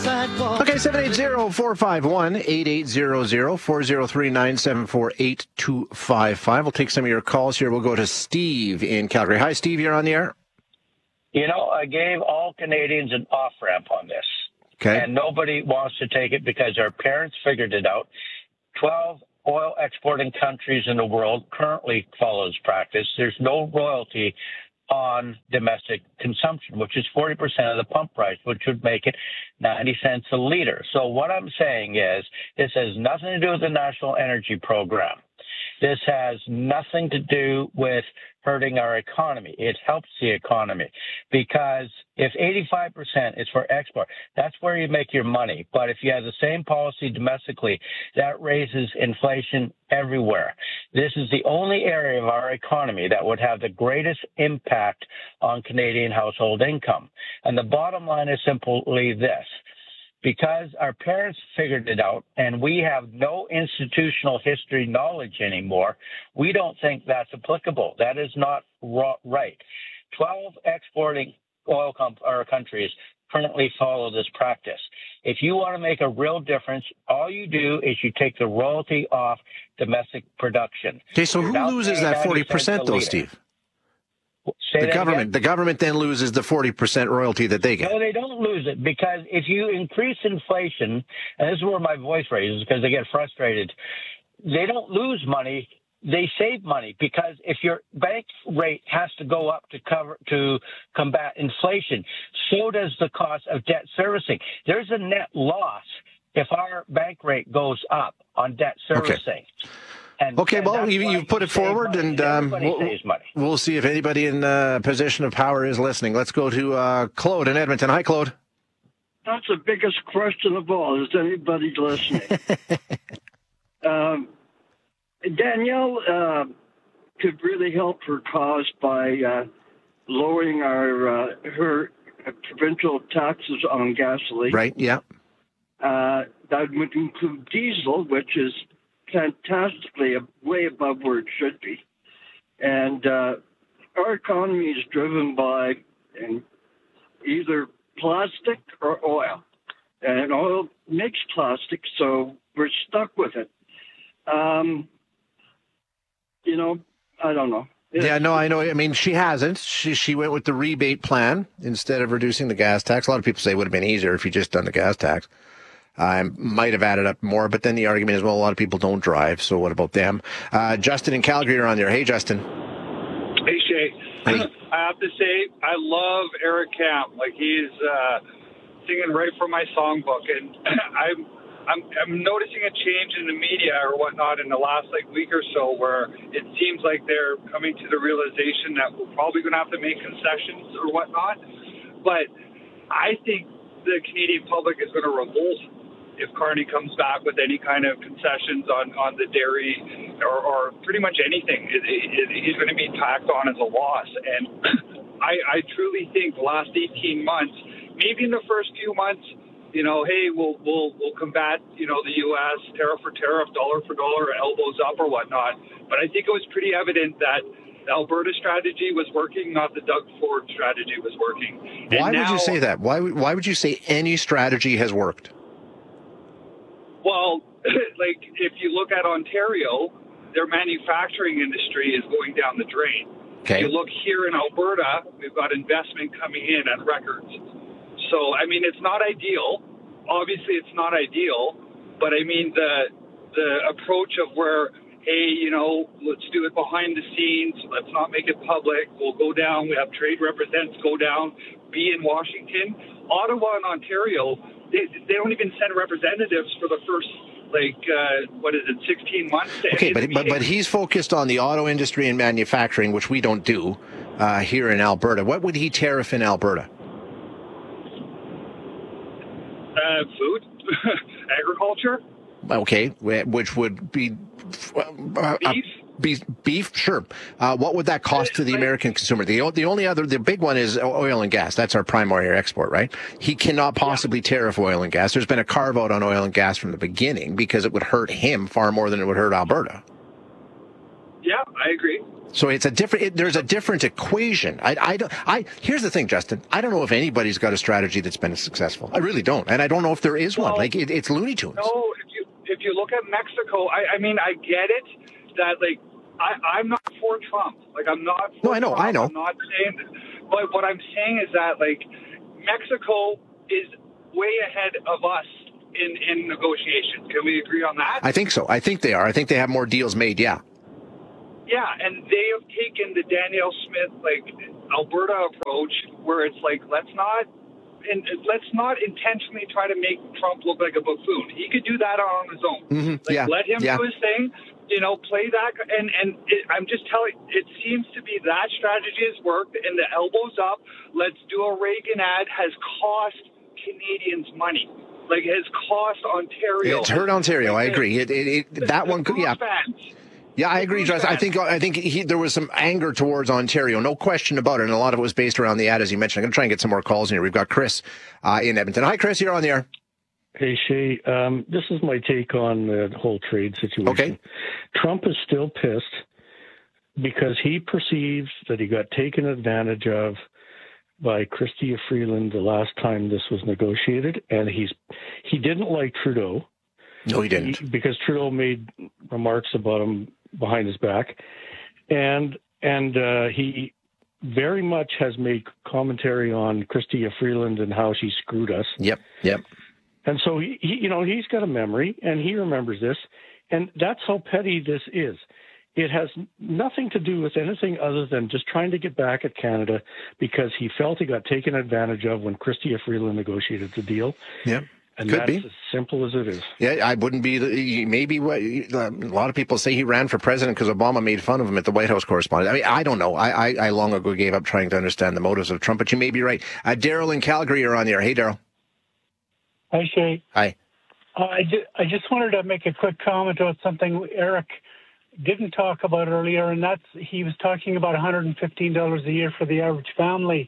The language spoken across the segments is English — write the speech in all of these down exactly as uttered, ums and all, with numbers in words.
sidewalk. Okay, seven eight zero, four five one, eight eight zero zero, four zero three, nine seven four, eight two five five. We'll take some of your calls here. We'll go to Steve in Calgary. Hi, Steve. You're on the air. You know, I gave all Canadians an off-ramp on this. Okay. And nobody wants to take it because our parents figured it out. twelve oil exporting countries in the world currently follow this practice. There's no royalty on domestic consumption, which is forty percent of the pump price, which would make it ninety cents a liter. So what I'm saying is this has nothing to do with the National Energy Program. This has nothing to do with hurting our economy. It helps the economy because if eighty-five percent is for export, that's where you make your money. But if you have the same policy domestically, that raises inflation everywhere. This is the only area of our economy that would have the greatest impact on Canadian household income. And the bottom line is simply this. Because our parents figured it out and we have no institutional history knowledge anymore, we don't think that's applicable. That is not right. twelve exporting oil com- or countries currently follow this practice. If you want to make a real difference, all you do is you take the royalty off domestic production. Okay, so You're who now loses paying that forty ninety percent cents a though, liter. Steve? Say The that government. again? The government then loses the forty percent royalty that they get. No, they don't lose it because if you increase inflation, and this is where my voice raises because they get frustrated, they don't lose money. They save money because if your bank rate has to go up to cover to combat inflation, so does the cost of debt servicing. There's a net loss if our bank rate goes up on debt servicing. Okay. And, Okay, and well, that's you, why you've put you it save forward, money. and um, Everybody we'll, saves money. we'll see if anybody in a position of power is listening. Let's go to uh, Claude in Edmonton. Hi, Claude. That's the biggest question of all. Is anybody listening? um, Danielle uh, could really help her cause by uh, lowering our uh, her provincial taxes on gasoline. Right, yeah. Uh, that would include diesel, which is fantastically way above where it should be. And uh, our economy is driven by and either plastic or oil. And oil makes plastic, so we're stuck with it. Um, you know, I don't know. Yeah, no, I know. I mean, she hasn't. She she went with the rebate plan instead of reducing the gas tax. A lot of people say it would have been easier if you just done the gas tax. I might have added up more, but then the argument is, well, a lot of people don't drive, so what about them? Uh, Justin in Calgary are on there. Hey, Justin. Hey, Shay. Hey. I have to say, I love Eric Camp. Like, he's uh, singing right from my songbook, and I'm, I'm I'm noticing a change in the media or whatnot in the last, like, week or so where it seems like they're coming to the realization that we're probably going to have to make concessions or whatnot. But I think the Canadian public is going to revolt if Carney comes back with any kind of concessions on, on the dairy or, or pretty much anything. It, it, he's going to be tacked on as a loss. And I, I truly think the last eighteen months, maybe in the first few months, you know, hey, we'll we'll we'll combat, you know, the U S tariff for tariff, dollar for dollar, elbows up or whatnot. But I think it was pretty evident that the Alberta strategy was working, not the Doug Ford strategy was working. And Why now, would you say that? Why would, why would you say any strategy has worked? Well, like, if you look at Ontario, their manufacturing industry is going down the drain. Okay. You look here in Alberta, we've got investment coming in at records. So, I mean, it's not ideal. Obviously, it's not ideal. But, I mean, the the approach of where, hey, you know, let's do it behind the scenes. Let's not make it public. We'll go down. We have trade representatives go down, be in Washington. Ottawa and Ontario, they, they don't even send representatives for the first, like, uh, what is it, sixteen months? Okay, but, but but he's focused on the auto industry and manufacturing, which we don't do uh, here in Alberta. What would he tariff in Alberta? Uh, food, agriculture. Okay, which would be uh, Beef? Beef, beef, sure. Uh, what would that cost to the American consumer? The the only other, the big one is oil and gas. That's our primary export, right? He cannot possibly yeah. tariff oil and gas. There's been a carve out on oil and gas from the beginning because it would hurt him far more than it would hurt Alberta. Yeah, I agree. So it's a different. It, there's a different equation. I, I don't. I here's the thing, Justin. I don't know if anybody's got a strategy that's been successful. I really don't, and I don't know if there is well, one. Like it, it's Looney Tunes. No, if you if you look at Mexico, I, I mean, I get it that like I, I'm not for Trump. Like I'm not. For No, I know, Trump. I know. I'm not saying, but what I'm saying is that like Mexico is way ahead of us in in negotiations. Can we agree on that? I think so. I think they are. I think they have more deals made. Yeah. Yeah, and they have taken the Danielle Smith like Alberta approach, where it's like let's not and let's not intentionally try to make Trump look like a buffoon. He could do that on his own. Mm-hmm. Like, Yeah. let him yeah. do his thing. You know, play that. And and it, I'm just telling. It seems to be that strategy has worked. And the elbows up. Let's do a Reagan ad has cost Canadians money. Like has cost Ontario. It's hurt Ontario. Like, I agree. It, it, it that the one. could Yeah. fans. Yeah, I agree, Justin. I think I think he, there was some anger towards Ontario, no question about it, and a lot of it was based around the ad, as you mentioned. I'm going to try and get some more calls in here. We've got Chris uh, in Edmonton. Hi, Chris. You're on the air. Hey, Shay. Um, this is my take on the whole trade situation. Okay. Trump is still pissed because he perceives that he got taken advantage of by Chrystia Freeland the last time this was negotiated, and he's he didn't like Trudeau. No, he didn't. He, because Trudeau made remarks about him behind his back, and and uh, he very much has made commentary on Chrystia Freeland and how she screwed us. Yep, yep. And so he, he, you know, he's got a memory, and he remembers this, and that's how petty this is. It has nothing to do with anything other than just trying to get back at Canada because he felt he got taken advantage of when Chrystia Freeland negotiated the deal. Yep. And Could that's be. as simple as it is. Yeah, I wouldn't be. Maybe what a lot of people say he ran for president because Obama made fun of him at the White House correspondent. I mean, I don't know. I, I, I long ago gave up trying to understand the motives of Trump, but you may be right. Uh, Daryl in Calgary, are on the air. Hey, Daryl. Hi, Shay. Hi. Uh, I, ju- I just wanted to make a quick comment about something Eric didn't talk about earlier, and that's he was talking about one hundred fifteen dollars a year for the average family.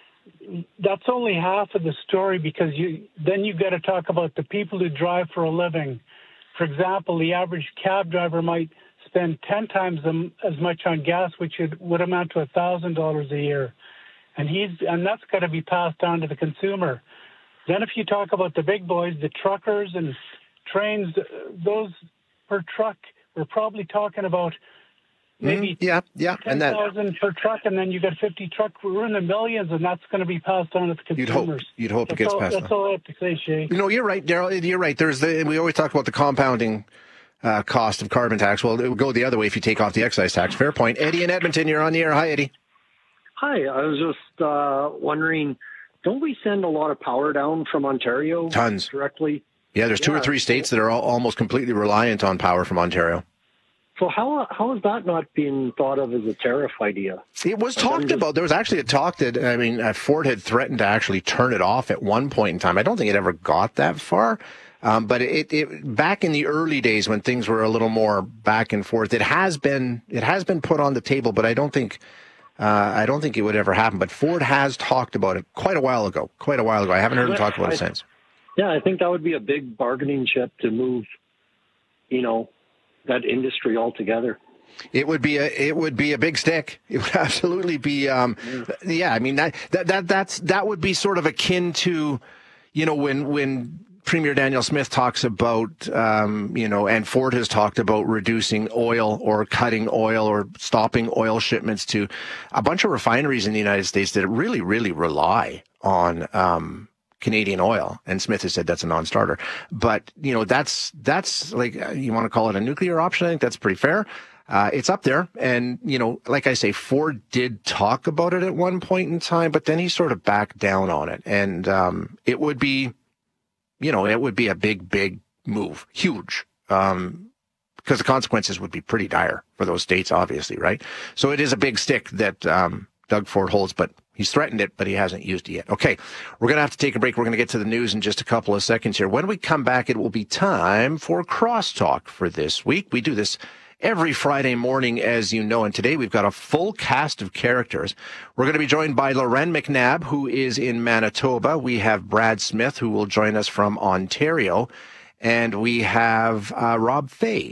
That's only half of the story because you then you've got to talk about the people who drive for a living. For example, the average cab driver might spend ten times as much on gas, which would, would amount to one thousand dollars a year. And he's and that's got to be passed on to the consumer. Then if you talk about the big boys, the truckers and trains, those per truck, we're probably talking about maybe Mm, yeah, yeah, ten and that thousand per truck, and then you got fifty truck. We're in the millions, and that's going to be passed on to the you'd consumers. hope. You'd hope it That's gets all, passed That's on. all I have to say, Shay. You know, you're right, Daryl. You're right. There's the we always talk about the compounding uh, cost of carbon tax. Well, it would go the other way if you take off the excise tax. Fair point. Eddie in Edmonton, you're on the air. Hi, Eddie. Hi, I was just uh, wondering, don't we send a lot of power down from Ontario? Tons. Directly? Yeah, there's two Yeah. or three states that are all, almost completely reliant on power from Ontario. So how how is that not being thought of as a tariff idea? It was Like, I'm talked just- about. There was actually a talk that, I mean, uh, Ford had threatened to actually turn it off at one point in time. I don't think it ever got that far. Um, but it, it back in the early days when things were a little more back and forth, it has been it has been put on the table. But I don't think uh, I don't think it would ever happen. But Ford has talked about it quite a while ago. Quite a while ago. I haven't heard him talk about it I- since. Yeah, I think that would be a big bargaining chip to move, you know, that industry altogether. It would be a it would be a big stick. It would absolutely be. Um, yeah, I mean that, that that that's that would be sort of akin to, you know, when when Premier Danielle Smith talks about, um, you know, and Ford has talked about reducing oil or cutting oil or stopping oil shipments to a bunch of refineries in the United States that really really rely on um, Canadian oil. And Smith has said that's a non-starter. But you know, that's that's like you want to call it a nuclear option. I think that's pretty fair. Uh, it's up there. And, you know, like I say, Ford did talk about it at one point in time, but then he sort of backed down on it. And um, it would be, you know, it would be a big, big move. Huge. Um, because the consequences would be pretty dire for those states, obviously, right? So it is a big stick that um, Doug Ford holds, but he's threatened it, but he hasn't used it yet. Okay, we're going to have to take a break. We're going to get to the news in just a couple of seconds here. When we come back, it will be time for Crosstalk for this week. We do this every Friday morning, as you know, and today we've got a full cast of characters. We're going to be joined by Loren McNabb, who is in Manitoba. We have Brad Smith, who will join us from Ontario. And we have uh, Rob Fay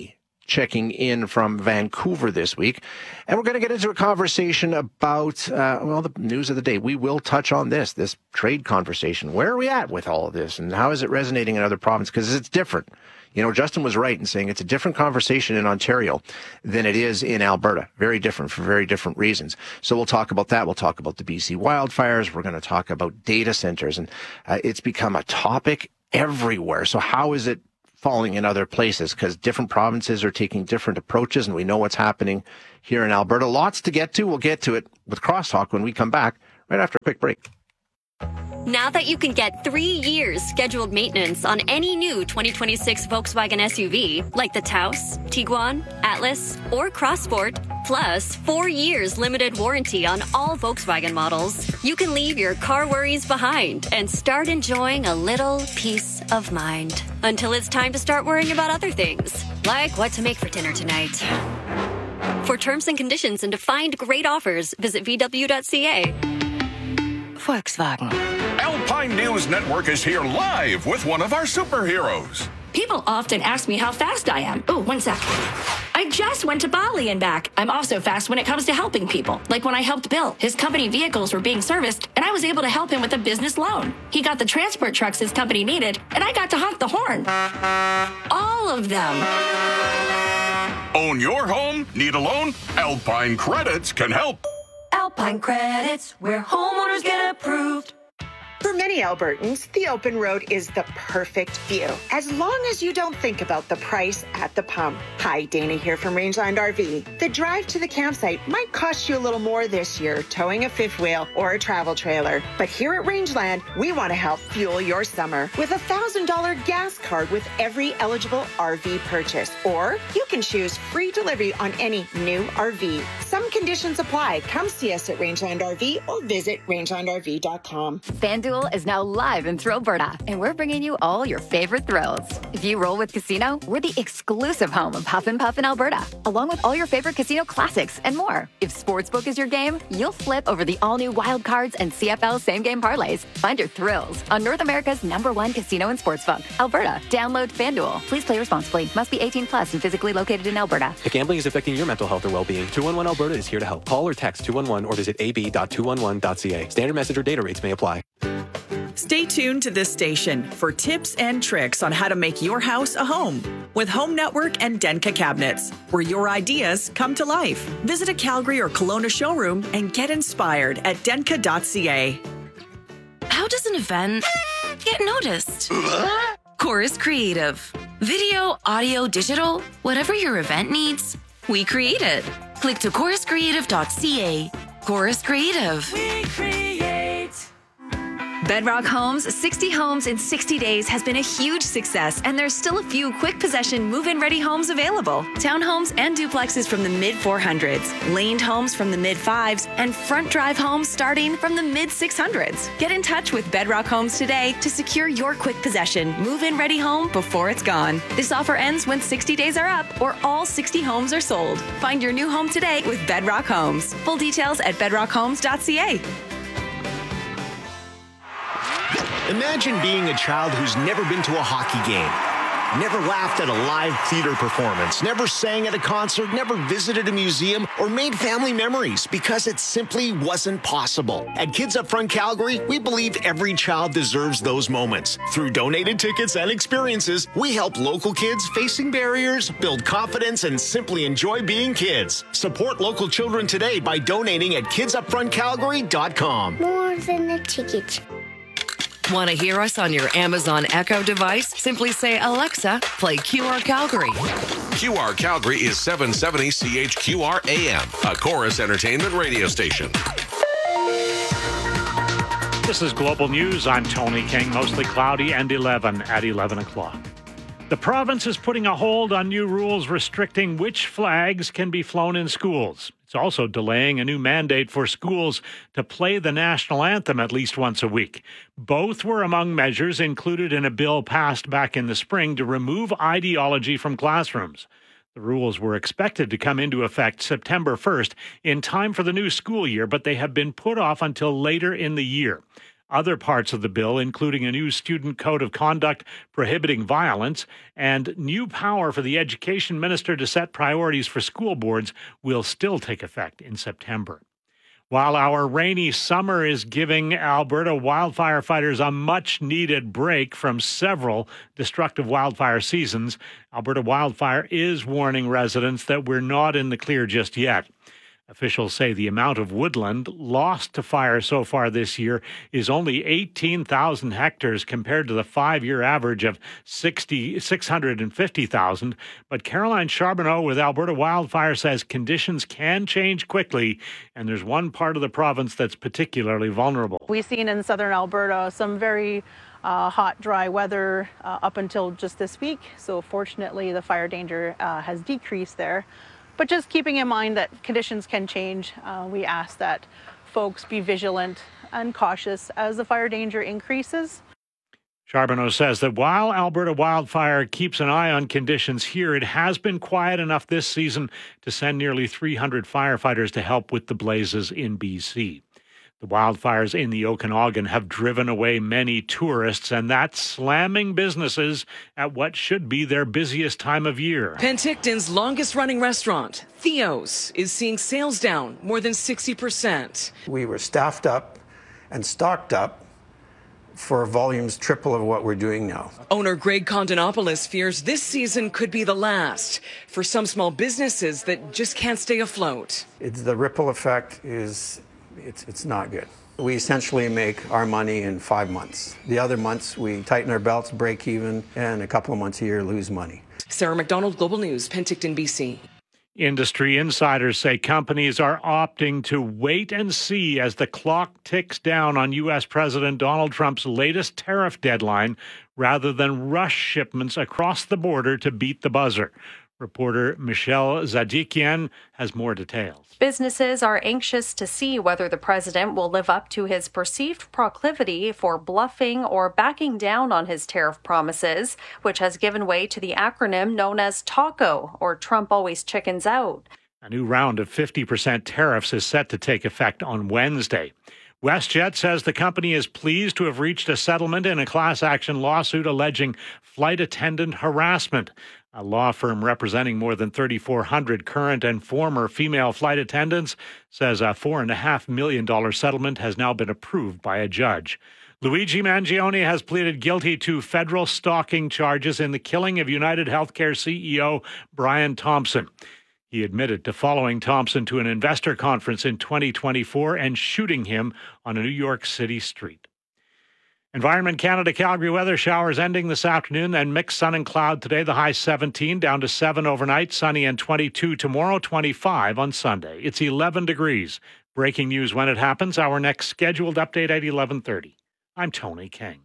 checking in from Vancouver this week. And we're going to get into a conversation about, uh, well, the news of the day. We will touch on this, this trade conversation. Where are we at with all of this, and how is it resonating in other provinces? Because it's different. You know, Justin was right in saying it's a different conversation in Ontario than it is in Alberta. Very different for very different reasons. So we'll talk about that. We'll talk about the B C wildfires. We're going to talk about data centers. And uh, it's become a topic everywhere. So how is it falling in other places? Because different provinces are taking different approaches, and we know what's happening here in Alberta. Lots to get to. We'll get to it with Crosstalk when we come back right after a quick break. Now that you can get three years scheduled maintenance on any new twenty twenty-six Volkswagen S U V, like the Taos, Tiguan, Atlas, or Crossport, plus four years limited warranty on all Volkswagen models, you can leave your car worries behind and start enjoying a little peace of mind. Until it's time to start worrying about other things, like what to make for dinner tonight. For terms and conditions and to find great offers, visit v w dot c a. Volkswagen. Alpine News Network is here live with one of our superheroes. People often ask me how fast I am. Oh, one sec. I just went to Bali and back. I'm also fast when it comes to helping people. Like when I helped Bill. His company vehicles were being serviced, and I was able to help him with a business loan. He got the transport trucks his company needed, and I got to honk the horn. All of them. Own your home? Need a loan? Alpine Credits can help. Alpine Credits, where homeowners get approved. For many Albertans, the open road is the perfect view, as long as you don't think about the price at the pump. Hi, Dana here from Rangeland R V. The drive to the campsite might cost you a little more this year, towing a fifth wheel or a travel trailer. But here at Rangeland, we want to help fuel your summer with a one thousand dollars gas card with every eligible R V purchase. Or you can choose free delivery on any new R V. Some conditions apply. Come see us at Rangeland R V or visit rangeland r v dot com. FanDuel is now live in Thrillberta, and we're bringing you all your favorite thrills. If you roll with Casino, we're the exclusive home of Huff and Puff in Alberta, along with all your favorite casino classics and more. If Sportsbook is your game, you'll flip over the all-new Wild Cards and C F L same-game parlays. Find your thrills on North America's number one casino and sportsbook, Alberta. Download FanDuel. Please play responsibly. Must be eighteen plus and physically located in Alberta. If gambling is affecting your mental health or well-being, two one one Alberta is here to help. Call or text two one one or visit a b dot two one one dot c a. Standard message or data rates may apply. Stay tuned to this station for tips and tricks on how to make your house a home with Home Network and Denka Cabinets, where your ideas come to life. Visit a Calgary or Kelowna showroom and get inspired at denka dot c a. How does an event get noticed? Chorus Creative. Video, audio, digital, whatever your event needs, we create it. Click to chorus creative dot c a. Chorus Creative. We create. Bedrock Homes, sixty homes in sixty days has been a huge success, and there's still a few quick possession move-in ready homes available. Townhomes and duplexes from the mid four hundreds, laned homes from the mid fives, and front drive homes starting from the mid six hundreds. Get in touch with Bedrock Homes today to secure your quick possession move-in ready home before it's gone. This offer ends when sixty days are up or all sixty homes are sold. Find your new home today with Bedrock Homes. Full details at bedrock homes dot c a. Imagine being a child who's never been to a hockey game, never laughed at a live theater performance, never sang at a concert, never visited a museum, or made family memories because it simply wasn't possible. At Kids Up Front Calgary, we believe every child deserves those moments. Through donated tickets and experiences, we help local kids facing barriers build confidence and simply enjoy being kids. Support local children today by donating at kids up front calgary dot com. More than a ticket. Want to hear us on your Amazon Echo device? Simply say, Alexa, play Q R Calgary. Q R Calgary is seven seventy C H Q R A M, a Chorus Entertainment radio station. This is Global News. I'm Tony King. Mostly cloudy and eleven at eleven o'clock. The province is putting a hold on new rules restricting which flags can be flown in schools. It's also delaying a new mandate for schools to play the national anthem at least once a week. Both were among measures included in a bill passed back in the spring to remove ideology from classrooms. The rules were expected to come into effect September first in time for the new school year, but they have been put off until later in the year. Other parts of the bill, including a new student code of conduct prohibiting violence and new power for the education minister to set priorities for school boards, will still take effect in September. While our rainy summer is giving Alberta wildfire fighters a much-needed break from several destructive wildfire seasons, Alberta Wildfire is warning residents that we're not in the clear just yet. Officials say the amount of woodland lost to fire so far this year is only eighteen thousand hectares compared to the five-year average of six hundred fifty thousand. But Caroline Charbonneau with Alberta Wildfire says conditions can change quickly, and there's one part of the province that's particularly vulnerable. We've seen in southern Alberta some very uh, hot, dry weather uh, up until just this week. So fortunately, the fire danger uh, has decreased there. But just keeping in mind that conditions can change, uh, we ask that folks be vigilant and cautious as the fire danger increases. Charbonneau says that while Alberta Wildfire keeps an eye on conditions here, it has been quiet enough this season to send nearly three hundred firefighters to help with the blazes in B C. The wildfires in the Okanagan have driven away many tourists, and that's slamming businesses at what should be their busiest time of year. Penticton's longest-running restaurant, Theo's, is seeing sales down more than sixty percent. We were staffed up and stocked up for volumes triple of what we're doing now. Owner Greg Kondonopoulos fears this season could be the last for some small businesses that just can't stay afloat. It's the ripple effect is... It's, it's not good. We essentially make our money in five months. The other months, we tighten our belts, break even, and a couple of months a year lose money. Sarah McDonald, Global News, Penticton, B C. Industry insiders say companies are opting to wait and see as the clock ticks down on U S President Donald Trump's latest tariff deadline rather than rush shipments across the border to beat the buzzer. Reporter Michelle Zadikian has more details. Businesses are anxious to see whether the president will live up to his perceived proclivity for bluffing or backing down on his tariff promises, which has given way to the acronym known as TACO, or Trump Always Chickens Out. A new round of fifty percent tariffs is set to take effect on Wednesday. WestJet says the company is pleased to have reached a settlement in a class action lawsuit alleging flight attendant harassment. A law firm representing more than thirty-four hundred current and former female flight attendants says a four point five million dollars settlement has now been approved by a judge. Luigi Mangione has pleaded guilty to federal stalking charges in the killing of United Healthcare C E O Brian Thompson. He admitted to following Thompson to an investor conference in twenty twenty-four and shooting him on a New York City street. Environment Canada Calgary weather showers ending this afternoon and mixed sun and cloud today. The high seventeen, down to seven overnight, sunny and twenty-two tomorrow, twenty-five on Sunday. It's eleven degrees. Breaking news when it happens. Our next scheduled update at eleven thirty. I'm Tony King.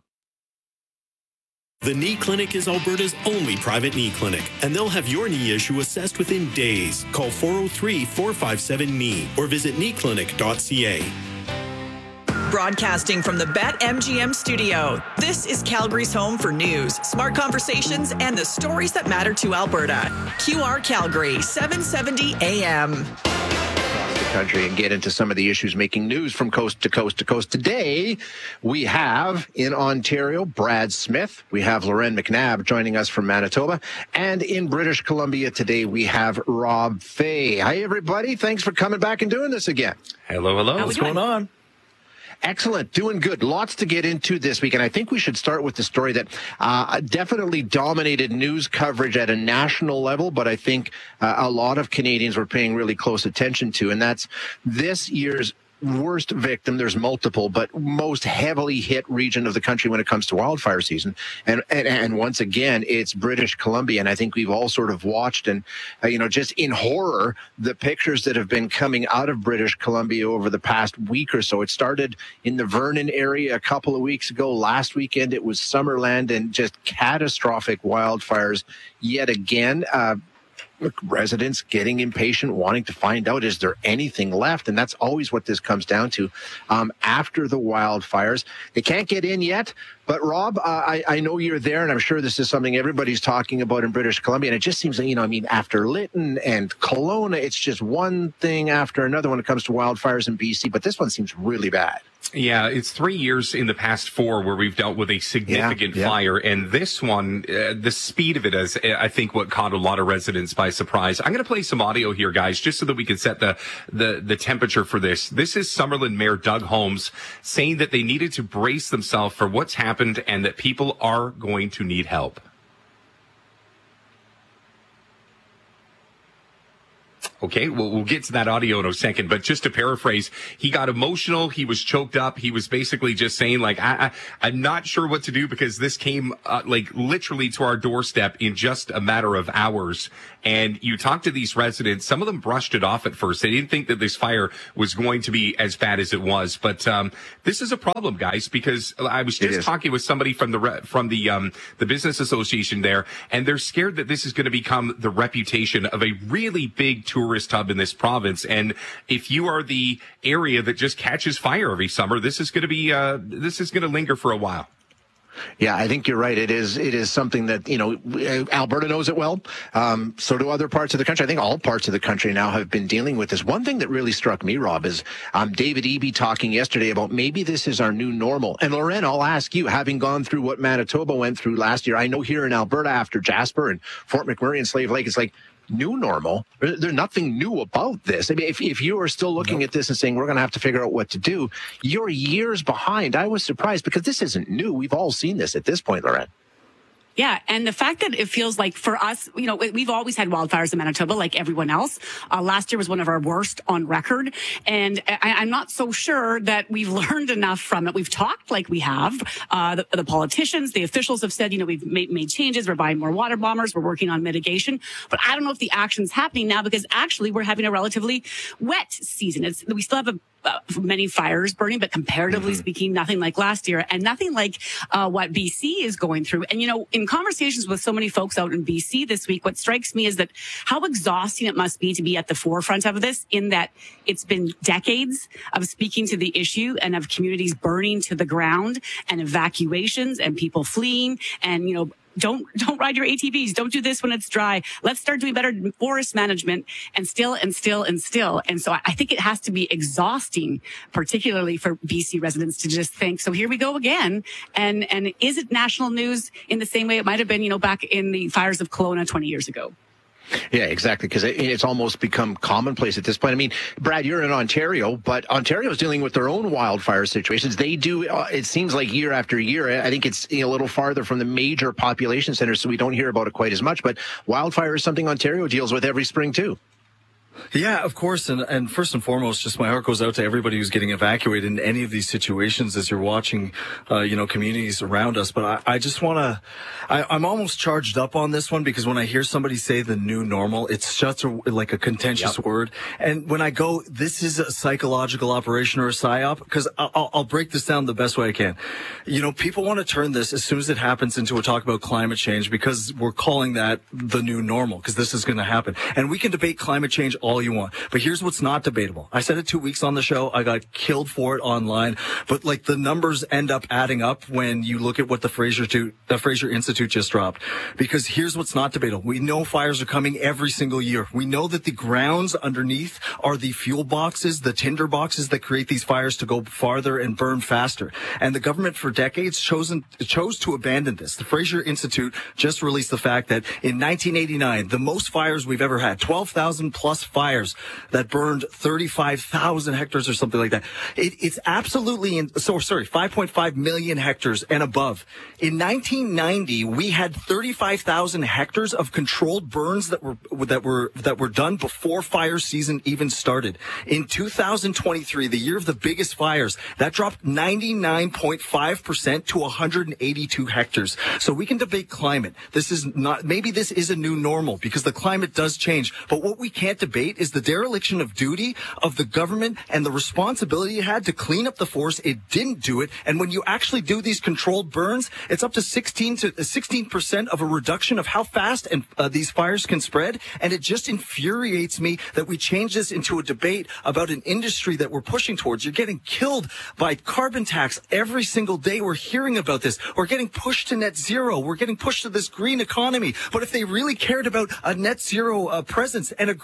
The Knee Clinic is Alberta's only private knee clinic, and they'll have your knee issue assessed within days. Call four oh three, four five seven, K N E E or visit knee clinic dot c a. Broadcasting from the BetMGM studio, this is Calgary's home for news, smart conversations, and the stories that matter to Alberta. Q R Calgary, seven seventy A M. Country and get into some of the issues making news from coast to coast to coast. Today, we have in Ontario, Brad Smith. We have Lauren McNabb joining us from Manitoba. And in British Columbia today, we have Rob Fay. Hi, everybody. Thanks for coming back and doing this again. Hello, hello. What's going on? Excellent. Doing good. Lots to get into this week. And I think we should start with the story that uh, definitely dominated news coverage at a national level, but I think uh, a lot of Canadians were paying really close attention to, and that's this year's worst victim. There's multiple, but most heavily hit region of the country when it comes to wildfire season. And, and, and once again, it's British Columbia. And I think we've all sort of watched and, uh, you know, just in horror, the pictures that have been coming out of British Columbia over the past week or so. It started in the Vernon area a couple of weeks ago. Last weekend, it was Summerland and just catastrophic wildfires yet again. Uh, residents getting impatient, wanting to find out, is there anything left? And that's always what this comes down to. Um, after the wildfires, they can't get in yet. But Rob, uh, I, I know you're there, and I'm sure this is something everybody's talking about in British Columbia. And it just seems like, you know, I mean, after Lytton and Kelowna, it's just one thing after another when it comes to wildfires in B C. But this one seems really bad. Yeah, it's three years in the past four where we've dealt with a significant yeah, yeah. fire. And this one, uh, the speed of it is, I think, what caught a lot of residents by surprise. I'm going to play some audio here, guys, just so that we can set the, the, the temperature for this. This is Summerlin Mayor Doug Holmes saying that they needed to brace themselves for what's happened and that people are going to need help. Okay, well, we'll get to that audio in a second, but just to paraphrase, he got emotional, he was choked up, he was basically just saying, like, I, I, I'm not sure what to do because this came, uh, like, literally to our doorstep in just a matter of hours. And you talk to these residents, some of them brushed it off at first. They didn't think that this fire was going to be as bad as it was. But um, this is a problem, guys, because I was just talking with somebody from the re- from the um, the business association there, and they're scared that this is going to become the reputation of a really big tourist hub in this province. And if you are the area that just catches fire every summer, this is going to be uh, this is going to linger for a while. Yeah, I think you're right. It is it is something that, you know, Alberta knows it well. Um, so do other parts of the country. I think all parts of the country now have been dealing with this. One thing that really struck me, Rob, is um, David Eby talking yesterday about maybe this is our new normal. And Loren, I'll ask you, having gone through what Manitoba went through last year, I know here in Alberta after Jasper and Fort McMurray and Slave Lake, it's like, new normal. There's nothing new about this. I mean, if, if you are still looking nope. at this and saying we're going to have to figure out what to do, you're years behind. I was surprised because this isn't new. We've all seen this at this point, Lorette. Yeah, and the fact that it feels like for us, you know, we've always had wildfires in Manitoba like everyone else. Uh, last year was one of our worst on record. And I, I'm not so sure that we've learned enough from it. We've talked like we have. Uh, the, the politicians, the officials have said, you know, we've made, made changes. We're buying more water bombers. We're working on mitigation. But I don't know if the action's happening now because actually we're having a relatively wet season. It's, we still have a Uh, many fires burning, but comparatively mm-hmm. speaking, nothing like last year and nothing like uh, what B C is going through. And, you know, in conversations with so many folks out in B C this week, what strikes me is that how exhausting it must be to be at the forefront of this, in that it's been decades of speaking to the issue and of communities burning to the ground and evacuations and people fleeing and, you know, Don't don't ride your A T Vs. Don't do this when it's dry. Let's start doing better forest management, and still and still and still. And so I think it has to be exhausting, particularly for B C residents, to just think, so here we go again. And and is it national news in the same way it might have been, you know, back in the fires of Kelowna twenty years ago? Yeah, exactly, because it, it's almost become commonplace at this point. I mean, Brad, you're in Ontario, but Ontario is dealing with their own wildfire situations. They do, uh, it seems like year after year. I think it's you know, a little farther from the major population centers, so we don't hear about it quite as much. But wildfire is something Ontario deals with every spring, too. Yeah, of course. And, and first and foremost, just my heart goes out to everybody who's getting evacuated in any of these situations as you're watching, uh, you know, communities around us. But I, I just want to, I'm almost charged up on this one because when I hear somebody say the new normal, it's such a, like a contentious yep. word. And when I go, this is a psychological operation or a psyop, because I'll, I'll break this down the best way I can. You know, people want to turn this as soon as it happens into a talk about climate change because we're calling that the new normal because this is going to happen. And we can debate climate change all you want. But here's what's not debatable. I said it two weeks on the show. I got killed for it online. But like the numbers end up adding up when you look at what the Fraser, to, the Fraser Institute just dropped. Because here's what's not debatable. We know fires are coming every single year. We know that the grounds underneath are the fuel boxes, the tinder boxes that create these fires to go farther and burn faster. And the government for decades chosen, chose to abandon this. The Fraser Institute just released the fact that in nineteen eighty-nine, the most fires we've ever had, twelve thousand plus fires that burned thirty-five thousand hectares or something like that. It, it's absolutely, in, so sorry, five point five million hectares and above. In nineteen ninety, we had thirty-five thousand hectares of controlled burns that were, that were, that were done before fire season even started. In two thousand twenty-three, the year of the biggest fires, that dropped ninety-nine point five percent to one hundred eighty-two hectares. So we can debate climate. This is not, maybe this is a new normal because the climate does change. But what we can't debate is the dereliction of duty of the government and the responsibility it had to clean up the forest. It didn't do it. And when you actually do these controlled burns, it's up to sixteen to sixteen percent of a reduction of how fast and uh, these fires can spread. And it just infuriates me that we change this into a debate about an industry that we're pushing towards. You're getting killed by carbon tax every single day. We're hearing about this. We're getting pushed to net zero. We're getting pushed to this green economy. But if they really cared about a net zero uh, presence and a green economy,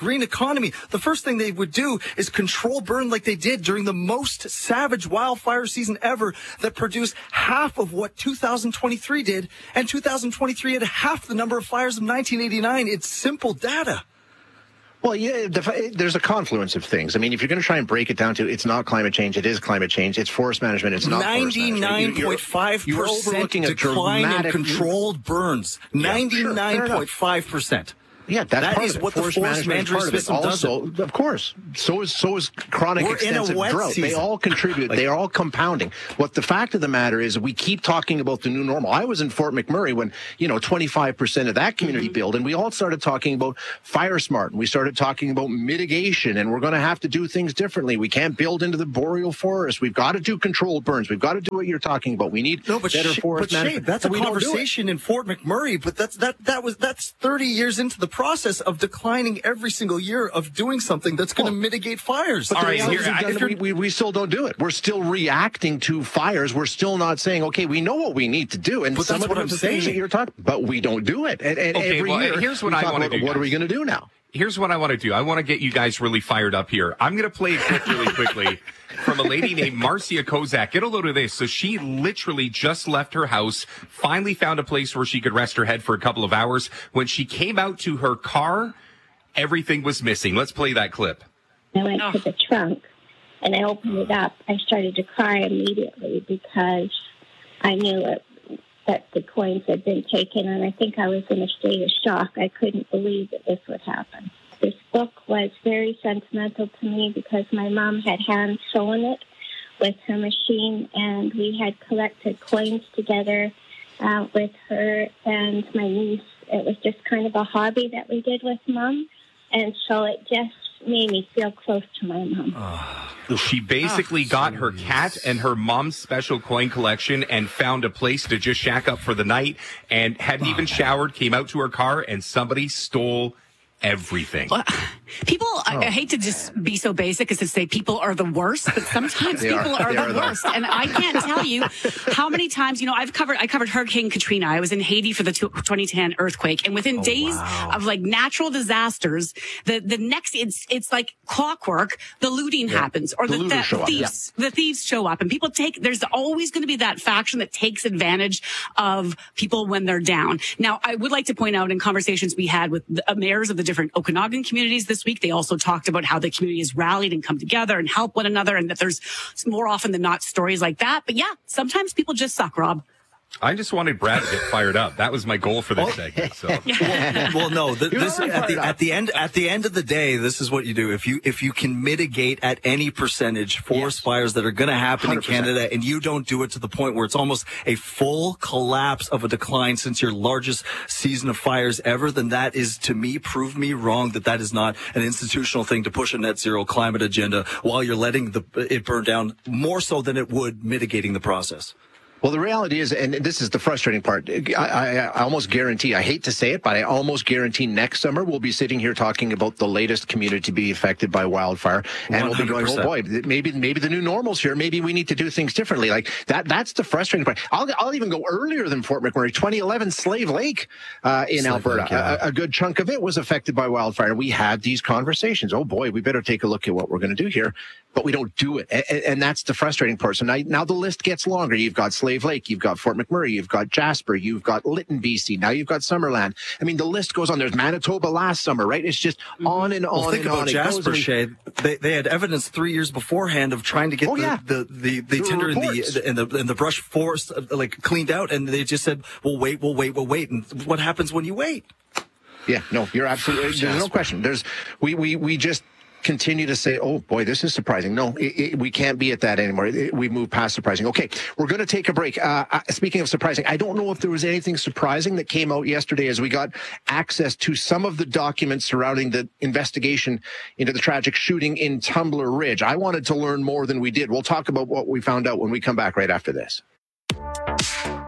economy, the first thing they would do is control burn like they did during the most savage wildfire season ever that produced half of what two thousand twenty-three did, and two thousand twenty-three had half the number of fires of nineteen eighty-nine. It's simple data. Well, yeah, the, there's a confluence of things. I mean, if you're going to try and break it down to it's not climate change, it is climate change. It's forest management. It's not ninety-nine point five percent decline in controlled burns. ninety-nine point five percent. Yeah, that's that part is of it. what Forest the forest management, management system does. Also, of course, so is so is chronic We're extensive in a wet drought. season. They all contribute. Like, they are all compounding. What the fact of the matter is, we keep talking about the new normal. I was in Fort McMurray when you know twenty-five percent of that community mm-hmm. built, and we all started talking about fire smart, and we started talking about mitigation, and we're going to have to do things differently. We can't build into the boreal forest. We've got to do controlled burns. We've got to do what you're talking about. We need no, but better sh- forest but management. Shay, that's a we conversation in Fort McMurray, but that's that that was that's thirty years into the process of declining. Declining every single year of doing something that's going to oh. mitigate fires. But all right, here, I, we, we, we still don't do it. We're still reacting to fires. We're still not saying, okay, we know what we need to do. And but some that's of what I'm saying. That you're talking, but we don't do it. And, and okay, every well, year, here's what I want to do. What guys. are we going to do now? Here's what I want to do. I want to get you guys really fired up here. I'm going to play a clip really quickly from a lady named Marcia Kozak. Get a load of this. So she literally just left her house, finally found a place where she could rest her head for a couple of hours. When she came out to her car, everything was missing. Let's play that clip. I went oh. to the trunk and I opened it up. I started to cry immediately because I knew it, that the coins had been taken, and I think I was in a state of shock. I couldn't believe that this would happen. This book was very sentimental to me because my mom had hand sewn it with her machine, and we had collected coins together uh, with her and my niece. It was just kind of a hobby that we did with Mom. And so it just made me feel close to my mom. Oh. She basically oh, got her cat and her mom's special coin collection and found a place to just shack up for the night and hadn't oh, even man. showered, came out to her car, and somebody stole everything. Well, people, oh. I, I hate to just be so basic as to say people are the worst, but sometimes people are, are the are worst. And I can't tell you how many times, you know, I've covered, I covered Hurricane Katrina. I was in Haiti for the twenty ten earthquake. And within oh, days wow. of like natural disasters, the, the next, it's, it's like clockwork, the looting yeah. happens or the, the, the thieves, yeah. the thieves show up, and people take, there's always going to be that faction that takes advantage of people when they're down. Now, I would like to point out in conversations we had with the mayors of the different Okanagan communities this week, they also talked about how the community has rallied and come together and help one another, and that there's more often than not stories like that. But yeah, sometimes people just suck, Rob. I just wanted Brad to get fired up. That was my goal for this segment. So. well, well, no, th- this at the at the end at the end of the day, this is what you do. If you if you can mitigate at any percentage forest yes. fires that are going to happen one hundred percent in Canada, and you don't do it to the point where it's almost a full collapse of a decline since your largest season of fires ever, then that is, to me, prove me wrong that that is not an institutional thing to push a net zero climate agenda while you're letting the it burn down more so than it would mitigating the process. Well, the reality is, and this is the frustrating part, I, I, I almost guarantee, I hate to say it, but I almost guarantee next summer we'll be sitting here talking about the latest community to be affected by wildfire. And one hundred percent. We'll be going, oh boy, maybe maybe the new normal's here. Maybe we need to do things differently. Like that. That's the frustrating part. I'll, I'll even go earlier than Fort McMurray. twenty eleven, Slave Lake uh, in Slave Alberta. Lake, yeah. a, a good chunk of it was affected by wildfire. We had these conversations. Oh boy, we better take a look at what we're going to do here. But we don't do it. And, and that's the frustrating part. So now, now the list gets longer. You've got Slave Lake, you've got Fort McMurray, you've got Jasper, you've got Lytton, B C. Now you've got Summerland. I mean, the list goes on. There's Manitoba last summer, right? It's just on and on well, think and about on. Jasper, Shay. They, they had evidence three years beforehand of trying to get oh, the, yeah. the, the, the, the tinder in the, in the, in the brush forest, uh, like cleaned out. And they just said, we'll wait, we'll wait, we'll wait. And what happens when you wait? Yeah, no, you're absolutely, there's no question. There's, we, we, we just, continue to say, oh boy, this is surprising. No, it, it, we can't be at that anymore. It, we move past surprising. Okay, we're going to take a break. Uh, speaking of surprising, I don't know if there was anything surprising that came out yesterday as we got access to some of the documents surrounding the investigation into the tragic shooting in Tumbler Ridge. I wanted to learn more than we did. We'll talk about what we found out when we come back right after this.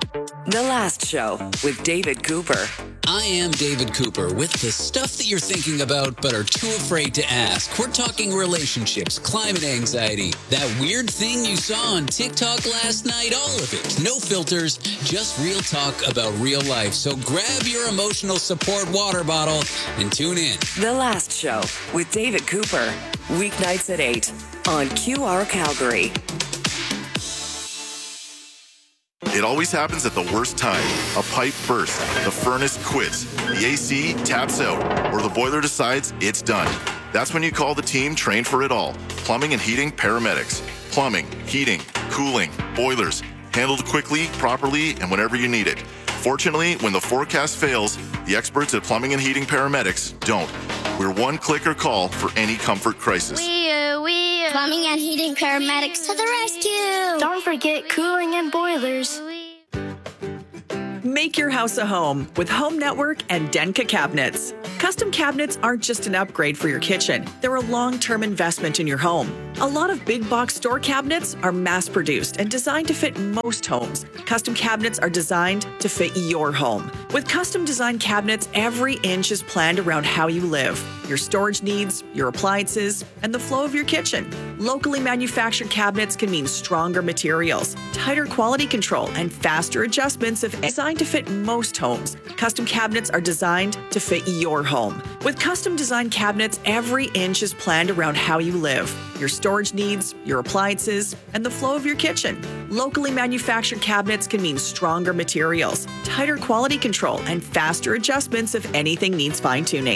The Last Show with David Cooper. I am David Cooper with the stuff that you're thinking about but are too afraid to ask. We're talking relationships, climate anxiety, that weird thing you saw on TikTok last night, all of it. No filters, just real talk about real life. So grab your emotional support water bottle and tune in. The Last Show with David Cooper. Weeknights at eight on Q R Calgary. It always happens at the worst time. A pipe bursts, the furnace quits, the A C taps out, or the boiler decides it's done. That's when you call the team trained for it all. Plumbing and heating paramedics. Plumbing, heating, cooling, boilers. Handled quickly, properly, and whenever you need it. Fortunately, when the forecast fails, the experts at Plumbing and Heating Paramedics don't. We're one clicker call for any comfort crisis. We, uh, we, uh, Plumbing and Heating Paramedics to the rescue! Don't forget cooling and boilers. Make your house a home with Home Network and Denka Cabinets. Custom cabinets aren't just an upgrade for your kitchen. They're a long-term investment in your home. A lot of big box store cabinets are mass-produced and designed to fit most homes. Custom cabinets are designed to fit your home. With custom designed cabinets, every inch is planned around how you live, your storage needs, your appliances, and the flow of your kitchen. Locally manufactured cabinets can mean stronger materials, tighter quality control, and faster adjustments if designed to fit most homes. Custom cabinets are designed to fit your home. With custom designed cabinets, every inch is planned around how you live, your storage needs, your appliances, and the flow of your kitchen. Locally manufactured cabinets can mean stronger materials, tighter quality control, and faster adjustments if anything needs fine-tuning.